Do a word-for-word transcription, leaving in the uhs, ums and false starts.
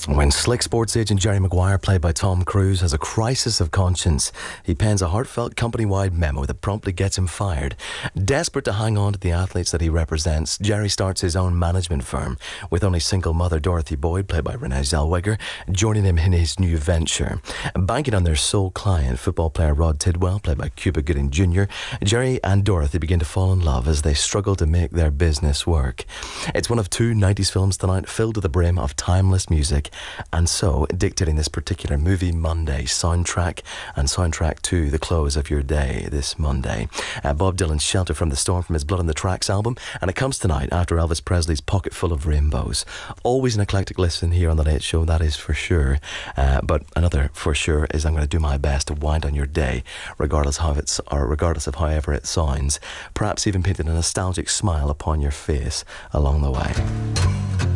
When slick sports agent Jerry Maguire, played by Tom Cruise, has a crisis of conscience, he pens a heartfelt company-wide memo that promptly gets him fired. Desperate to hang on to the athletes that he represents, Jerry starts his own management firm, with only single mother Dorothy Boyd, played by Renee Zellweger, joining him in his new venture. Banking on their sole client, football player Rod Tidwell, played by Cuba Gooding Junior, Jerry and Dorothy begin to fall in love as they struggle to make their business work. It's one of two nineties films tonight, filled to the brim of timeless music, and so dictating this particular Movie Monday soundtrack, and soundtrack to the close of your day this Monday. Uh, Bob Dylan's Shelter from the Storm from his Blood on the Tracks album, and it comes tonight after Elvis Presley's Pocket Full of Rainbows. Always an eclectic listen here on The Late Show, that is for sure. Uh, but another for sure is I'm going to do my best to wind on your day, regardless how it's or regardless of however it sounds. Perhaps even painting a nostalgic smile upon your face along the way.